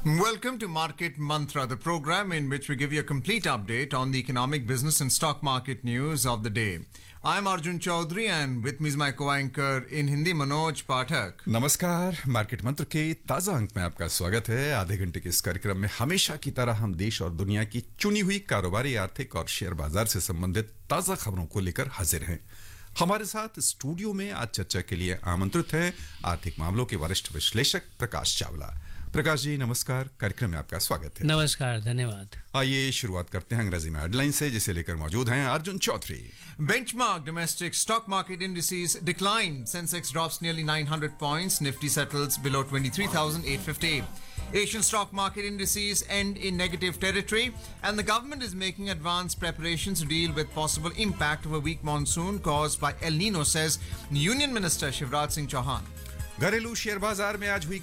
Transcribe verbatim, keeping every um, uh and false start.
Welcome to Market Mantra, the program in which we give you a complete update on the economic, business, and stock market news of the day. I'm Arjun Chaudhary, and with me is my co-anchor in Hindi, Manoj Pathak. नमस्कार market मंत्र के ताजा अंक में आपका स्वागत है। आधे घंटे के इस कार्यक्रम में हमेशा की तरह हम देश और दुनिया की चुनी हुई कारोबारी, आर्थिक और शेयर बाजार से संबंधित ताजा खबरों को लेकर हाजिर हैं। हमारे साथ स्टूडियो में आज चर्चा के लिए आमंत्रित हैं आर्थिक मामलों के वरिष्ठ विश्लेषक प्रकाश चावला। प्रकाश जी नमस्कार, कार्यक्रम में आपका स्वागत है। नमस्कार, धन्यवाद। आइए शुरुआत करते हैं अंग्रेजी में हेडलाइन से, जिसे लेकर मौजूद हैं Arjun Chaudhary. Benchmark domestic stock market indices declined. Sensex drops nearly nine hundred points. Nifty settles below twenty-three thousand eight hundred fifty. Asian stock market indices end in negative territory, and the government is making advanced preparations to deal with possible impact of a weak monsoon caused by El Nino, says Union Minister Shivraj Singh Chauhan. घरेलू share बाजार में आज हुई